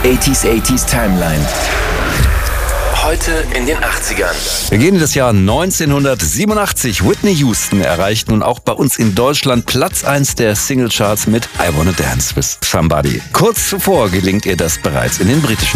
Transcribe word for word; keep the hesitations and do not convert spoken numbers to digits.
achtziger achtziger Timeline. Heute in den achtzigern. Wir gehen in das Jahr neunzehnhundertsiebenundachtzig. Whitney Houston erreicht nun auch bei uns in Deutschland Platz eins der Singlecharts mit I Wanna Dance with Somebody. Kurz zuvor gelingt ihr das bereits in den britischen